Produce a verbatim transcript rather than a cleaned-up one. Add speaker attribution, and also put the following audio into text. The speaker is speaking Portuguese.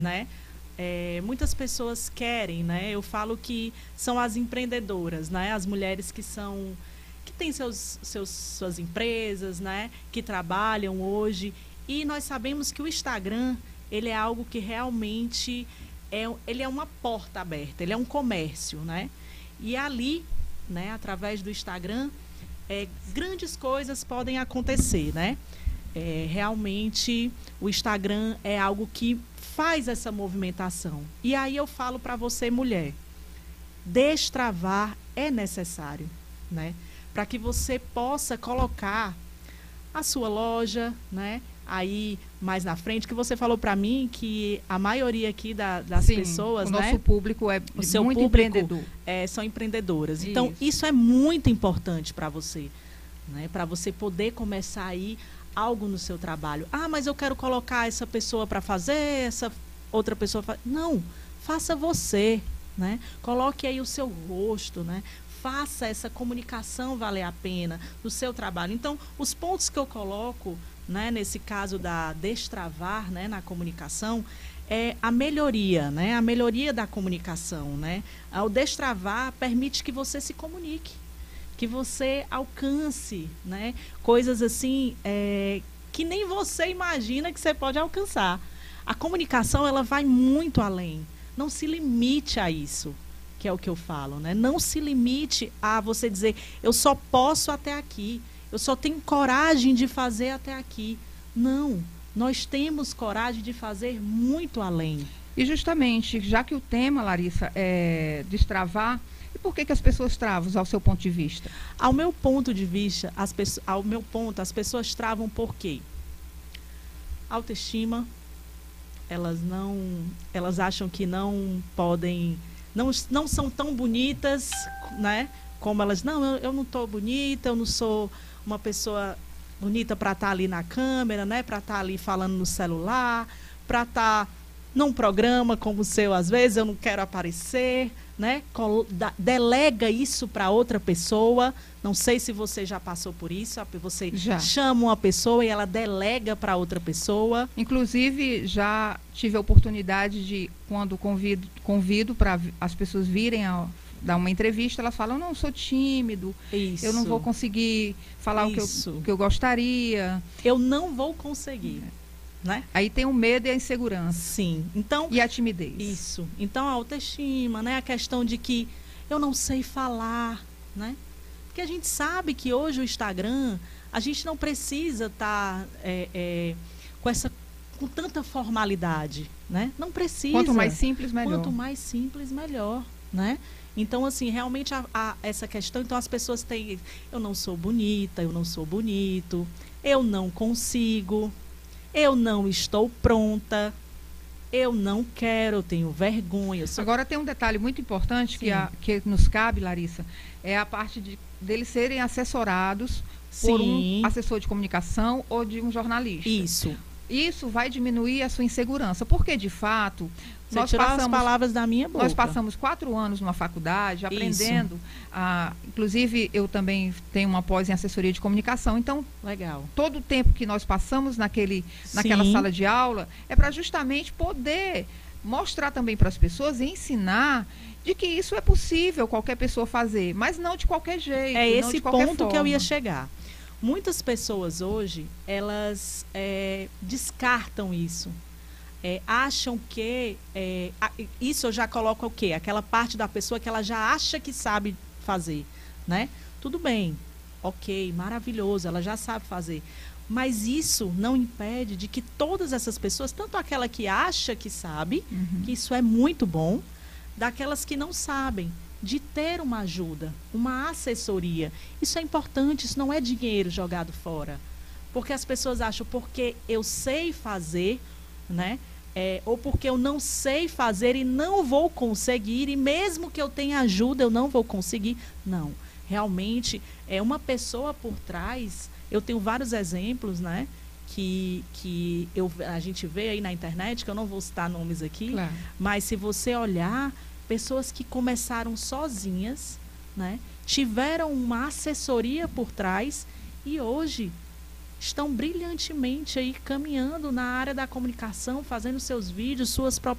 Speaker 1: né? É, muitas pessoas querem, né? Eu falo que são as empreendedoras, né? As mulheres que são que têm seus, seus, suas empresas, né? Que trabalham hoje. E nós sabemos que o Instagram, ele é algo que realmente é, ele é uma porta aberta, ele é um comércio, né? E ali, né? Através do Instagram, é, grandes coisas podem acontecer, né? É, realmente o Instagram é algo que faz essa movimentação. E aí eu falo para você, mulher, destravar é necessário, né? Para que você possa colocar a sua loja, né? Aí mais na frente, que você falou para mim que a maioria aqui da, das
Speaker 2: Sim,
Speaker 1: pessoas,
Speaker 2: o
Speaker 1: né?
Speaker 2: nosso público é
Speaker 1: o seu
Speaker 2: muito
Speaker 1: público
Speaker 2: empreendedor.
Speaker 1: É, são empreendedoras. Então
Speaker 2: Isso.
Speaker 1: isso é muito importante para você, né? Para você poder começar aí algo no seu trabalho. Ah, mas eu quero colocar essa pessoa para fazer, essa outra pessoa fa... Não, faça você, né? Coloque aí o seu rosto, né? Faça essa comunicação valer a pena no seu trabalho. Então, os pontos que eu coloco, né, nesse caso da destravar, né, na comunicação, é a melhoria, né? A melhoria da comunicação, né? O destravar permite que você se comunique, que você alcance, né, coisas assim é, que nem você imagina que você pode alcançar. A comunicação, ela vai muito além. Não se limite a isso, que é o que eu falo, né? Não se limite a você dizer, eu só posso até aqui, eu só tenho coragem de fazer até aqui. Não, nós temos coragem de fazer muito além.
Speaker 2: E justamente, já que o tema, Larissa, é destravar, e por que que as pessoas travam, ao seu ponto de vista?
Speaker 1: Ao meu ponto de vista, as pessoas, ao meu ponto, as pessoas travam por quê? Autoestima, elas não, elas acham que não podem, não, não são tão bonitas, né? Como elas, não, eu, eu não estou bonita, eu não sou uma pessoa bonita para estar ali na câmera, né? Para estar ali falando no celular, para estar num programa como o seu, às vezes eu não quero aparecer, né? Delega isso para outra pessoa. Não sei se você já passou por isso. Você já chama uma pessoa e ela delega para outra pessoa.
Speaker 2: Inclusive, já tive a oportunidade de, quando convido, convido para as pessoas virem a dar uma entrevista, elas falam, não, sou tímido,
Speaker 1: isso.
Speaker 2: Eu não vou conseguir falar o que, eu, o que eu gostaria.
Speaker 1: Eu não vou conseguir. Né?
Speaker 2: Aí tem o medo e a insegurança.
Speaker 1: Sim. Então,
Speaker 2: e a timidez.
Speaker 1: Isso. Então, a autoestima, né? A questão de que eu não sei falar, né? Porque a gente sabe que hoje o Instagram, a gente não precisa estar tá, é, é, com essa com tanta formalidade, né? Não precisa.
Speaker 2: Quanto mais simples, melhor.
Speaker 1: Quanto mais simples, melhor, né? Então, assim, realmente a, a, essa questão, então as pessoas têm, eu não sou bonita, eu não sou bonito, eu não consigo, eu não estou pronta, eu não quero, eu tenho vergonha. Eu sou...
Speaker 2: Agora tem um detalhe muito importante que, a, que nos cabe, Larissa, é a parte de deles serem assessorados
Speaker 1: Sim.
Speaker 2: por um assessor de comunicação ou de um jornalista.
Speaker 1: Isso.
Speaker 2: Isso vai diminuir a sua insegurança, porque de fato
Speaker 1: Você
Speaker 2: nós
Speaker 1: tirou
Speaker 2: passamos
Speaker 1: as palavras da minha boca.
Speaker 2: Nós passamos quatro anos numa faculdade aprendendo, a, inclusive eu também tenho uma pós em assessoria de comunicação, então
Speaker 1: legal.
Speaker 2: Todo o tempo que nós passamos naquele, naquela
Speaker 1: Sim.
Speaker 2: sala de aula é para justamente poder mostrar também para as pessoas e ensinar de que isso é possível qualquer pessoa fazer, mas não de qualquer jeito.
Speaker 1: É esse
Speaker 2: não de qualquer
Speaker 1: ponto
Speaker 2: forma.
Speaker 1: que eu ia chegar. Muitas pessoas hoje, elas é, descartam isso. É, acham que... É, isso eu já coloco o quê? Aquela parte da pessoa que ela já acha que sabe fazer, né? Tudo bem, ok, maravilhoso, ela já sabe fazer. Mas isso não impede de que todas essas pessoas, tanto aquela que acha que sabe, uhum. que isso é muito bom, daquelas que não sabem, de ter uma ajuda, uma assessoria. Isso é importante, isso não é dinheiro jogado fora. Porque as pessoas acham, porque eu sei fazer, né? É, ou porque eu não sei fazer e não vou conseguir, e mesmo que eu tenha ajuda, eu não vou conseguir. Não, realmente, é uma pessoa por trás. Eu tenho vários exemplos, né? Que, que eu, a gente vê aí na internet, que eu não vou citar nomes aqui,
Speaker 2: claro.
Speaker 1: Mas se você olhar, pessoas que começaram sozinhas, né? Tiveram uma assessoria por trás e hoje estão brilhantemente aí caminhando na área da comunicação, fazendo seus vídeos, suas